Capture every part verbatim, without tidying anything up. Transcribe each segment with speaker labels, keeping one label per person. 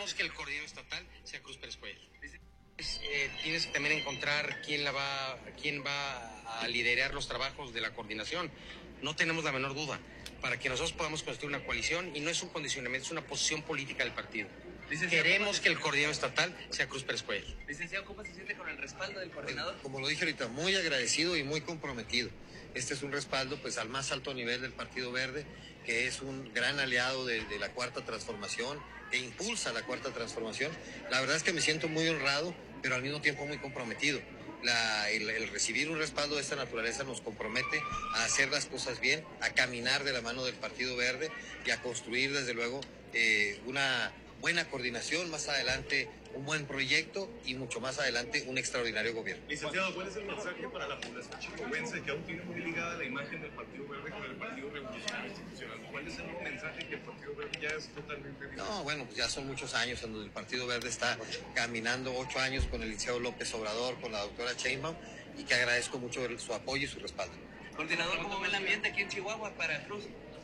Speaker 1: Queremos que el coordinador estatal sea Cruz Pérez Cuellar. Eh, tienes que también encontrar quién la va, quién va a liderar los trabajos de la coordinación. No tenemos la menor duda para que nosotros podamos construir una coalición, y no es un condicionamiento, es una posición política del partido. Queremos que el coordinador estatal sea Cruz Pérez Cuellar.
Speaker 2: Licenciado, ¿cómo se siente con el respaldo del coordinador?
Speaker 3: Como lo dije ahorita, muy agradecido y muy comprometido. Este es un respaldo pues al más alto nivel del Partido Verde, que es un gran aliado de, de la Cuarta Transformación, que impulsa la Cuarta Transformación. La verdad es que me siento muy honrado, pero al mismo tiempo muy comprometido. La, el, el recibir un respaldo de esta naturaleza nos compromete a hacer las cosas bien, a caminar de la mano del Partido Verde y a construir desde luego eh, una buena coordinación, más adelante un buen proyecto y mucho más adelante un extraordinario gobierno.
Speaker 4: Licenciado, ¿cuál es el mensaje para la población chihuahuense que aún tiene muy ligada la imagen del Partido Verde con el Partido Revolucionario Institucional? ¿Cuál es el nuevo mensaje que el Partido Verde ya es totalmente diferente?
Speaker 3: No, bueno, pues ya son muchos años en donde el Partido Verde está caminando, ocho años con el licenciado López Obrador, con la doctora Sheinbaum, y que agradezco mucho su apoyo y su respaldo.
Speaker 2: Coordinador, ¿cómo ve el ambiente aquí en Chihuahua para Cruz?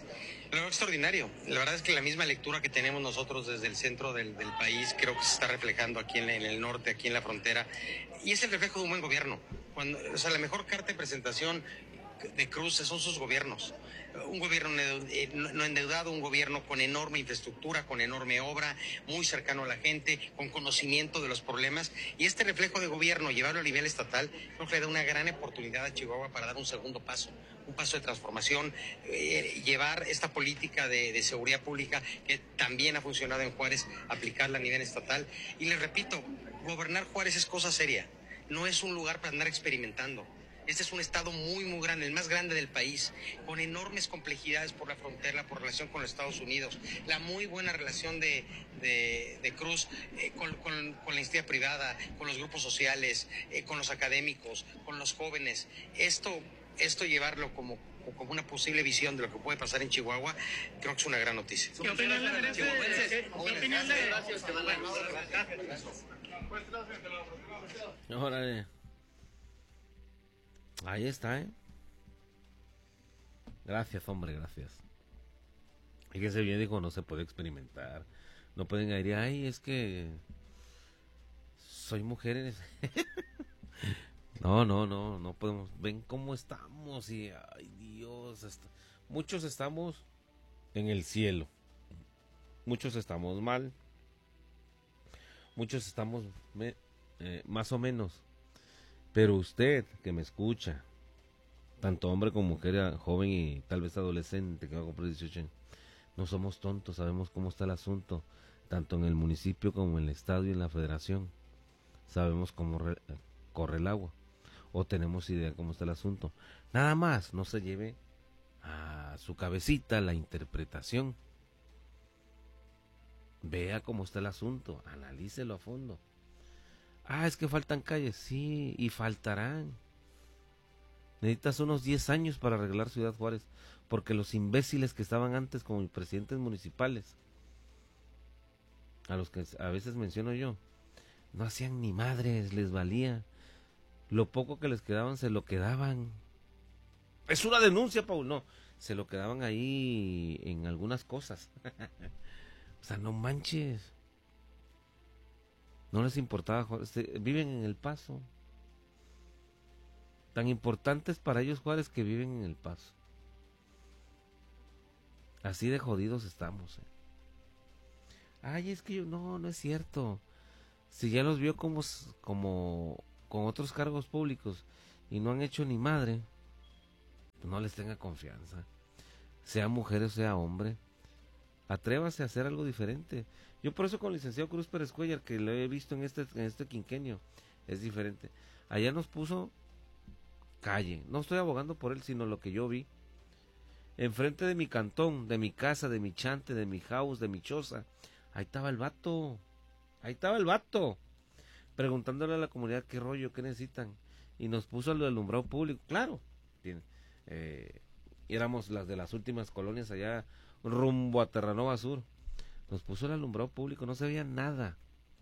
Speaker 1: Lo extraordinario. La verdad es que la misma lectura que tenemos nosotros desde el centro del, del país creo que se está reflejando aquí en, en el norte, aquí en la frontera, y es el reflejo de un buen gobierno. Cuando, o sea, la mejor carta de presentación de Cruz son sus gobiernos. Un gobierno no endeudado, un gobierno con enorme infraestructura, con enorme obra, muy cercano a la gente, con conocimiento de los problemas, y este reflejo de gobierno, llevarlo a nivel estatal, creo que le da una gran oportunidad a Chihuahua para dar un segundo paso, un paso de transformación, eh, llevar esta política de, de seguridad pública que también ha funcionado en Juárez, aplicarla a nivel estatal. Y les repito, gobernar Juárez es cosa seria, no es un lugar para andar experimentando. Este es un estado muy, muy grande, el más grande del país, con enormes complejidades por la frontera, por relación con los Estados Unidos, la muy buena relación de, de, de Cruz eh, con, con, con la iniciativa privada, con los grupos sociales, eh, con los académicos, con los jóvenes. Esto, esto llevarlo como, como una posible visión de lo que puede pasar en Chihuahua, creo que es una gran noticia.
Speaker 5: ¿Qué opinión le merece? ¿Qué opinión le
Speaker 6: Órale. Ahí está, ¿eh? Gracias, hombre, gracias. Fíjese bien, dijo, no se puede experimentar. No pueden ir, ay, es que soy mujeres. No, no, no, no podemos. Ven cómo estamos y, ay, Dios. Está... Muchos estamos en el cielo. Muchos estamos mal. Muchos estamos me, eh, más o menos. Pero usted que me escucha, tanto hombre como mujer, joven y tal vez adolescente que va a cumplir dieciocho años, no somos tontos, sabemos cómo está el asunto, tanto en el municipio como en el estado y en la federación. Sabemos cómo re, corre el agua, o tenemos idea cómo está el asunto. Nada más, no se lleve a su cabecita la interpretación. Vea cómo está el asunto, analícelo a fondo. Ah, es que faltan calles, sí, y faltarán. Necesitas unos diez años para arreglar Ciudad Juárez, porque los imbéciles que estaban antes como presidentes municipales, a los que a veces menciono yo, no hacían ni madres, les valía. Lo poco que les quedaban se lo quedaban. Es una denuncia, Paul, no, se lo quedaban ahí en algunas cosas. O sea, no manches. No les importaba, viven en El Paso. Tan importantes para ellos Juárez que viven en El Paso. Así de jodidos estamos. Eh. Ay, es que yo, no, no es cierto. Si ya los vio como, como con otros cargos públicos y no han hecho ni madre, pues no les tenga confianza. Sea mujer o sea hombre. Atrévase a hacer algo diferente. Yo por eso con el licenciado Cruz Pérez Cuellar, que lo he visto en este, en este quinquenio, es diferente. Allá nos puso calle. No estoy abogando por él, sino lo que yo vi. Enfrente de mi cantón, de mi casa, de mi chante, de mi house, de mi choza. Ahí estaba el vato. Ahí estaba el vato. Preguntándole a la comunidad qué rollo, qué necesitan. Y nos puso lo del alumbrado público. Claro. Tiene, eh, éramos las de las últimas colonias allá rumbo a Terranova Sur. Nos puso el alumbrado público, no se veía nada.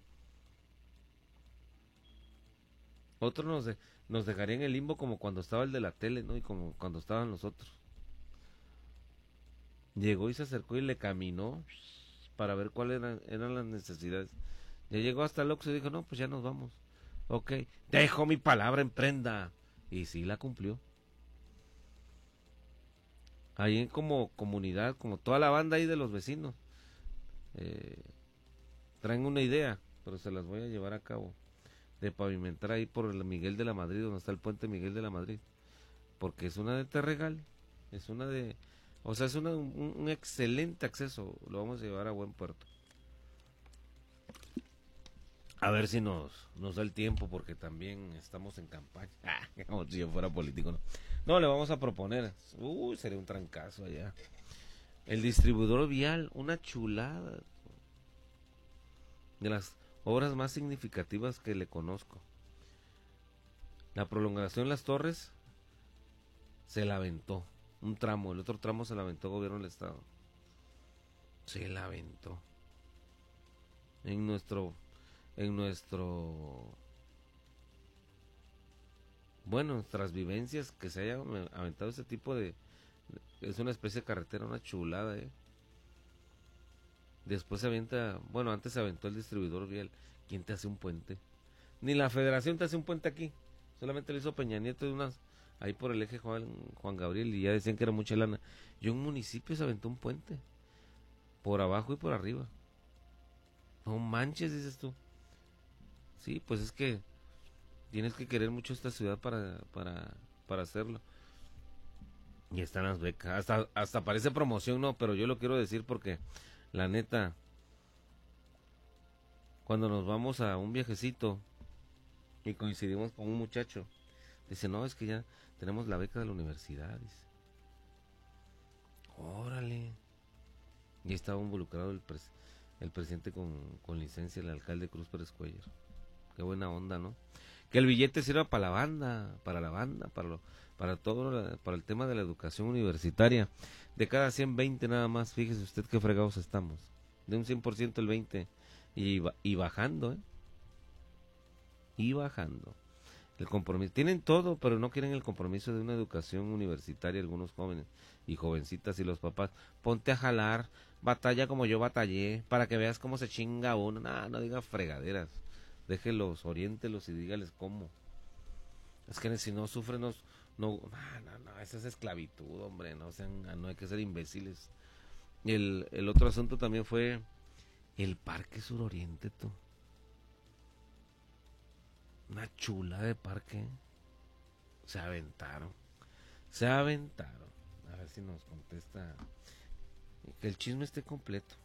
Speaker 6: Otro nos, de, nos dejaría en el limbo como cuando estaba el de la tele, ¿no? Y como cuando estaban los otros. Llegó y se acercó y le caminó para ver cuáles eran, eran las necesidades. Ya llegó hasta el Oxxo y dijo, no, pues ya nos vamos. Ok, dejo mi palabra en prenda. Y sí la cumplió. Ahí en como comunidad, como toda la banda ahí de los vecinos, eh, traen una idea, pero se las voy a llevar a cabo, de pavimentar ahí por el Miguel de la Madrid, donde está el puente Miguel de la Madrid, porque es una de Terregal, es una de, o sea, es una, un, un excelente acceso, lo vamos a llevar a buen puerto. A ver si nos, nos da el tiempo, porque también estamos en campaña. Ah, como si yo fuera político, ¿no? No, le vamos a proponer. Uy, sería un trancazo allá. El distribuidor vial, una chulada. De las obras más significativas que le conozco. La prolongación de Las Torres se la aventó. Un tramo, el otro tramo se la aventó el gobierno del estado. Se la aventó. En nuestro... en nuestro bueno, nuestras vivencias, que se haya aventado ese tipo de, es una especie de carretera, una chulada, eh. Después se avienta, bueno, antes se aventó el distribuidor vial. ¿Quién te hace un puente? Ni la federación te hace un puente aquí, solamente lo hizo Peña Nieto de unas, ahí por el eje Juan, Juan Gabriel, y ya decían que era mucha lana. Y un municipio se aventó un puente, por abajo y por arriba. No manches, dices tú. Sí, pues es que tienes que querer mucho esta ciudad para, para, para hacerlo. Y están las becas, hasta, hasta parece promoción, no, pero yo lo quiero decir porque, la neta, cuando nos vamos a un viajecito y coincidimos con un muchacho, dice, no, es que ya tenemos la beca de la universidad, dice. Órale. Y estaba involucrado el, pres, el presidente con, con licencia, el alcalde Cruz Pérez Cuellar. Qué buena onda, ¿no? Que el billete sirva para la banda, para la banda, para lo, para todo, para el tema de la educación universitaria. De cada cien, veinte nada más, fíjese usted qué fregados estamos. De un cien por ciento el veinte, y, y bajando, ¿eh? Y bajando. El compromiso, tienen todo, pero no quieren el compromiso de una educación universitaria algunos jóvenes y jovencitas y los papás. Ponte a jalar, batalla como yo batallé, para que veas cómo se chinga uno. Nah, no diga fregaderas. Déjelos, oriéntelos y dígales cómo. Es que si no sufren, no, no, no, no, esa es esclavitud, hombre, no sean, no hay que ser imbéciles. Y el, el otro asunto también fue el Parque Suroriente, tú. Una chula de parque. Se aventaron. Se aventaron. A ver si nos contesta. Que el chisme esté completo.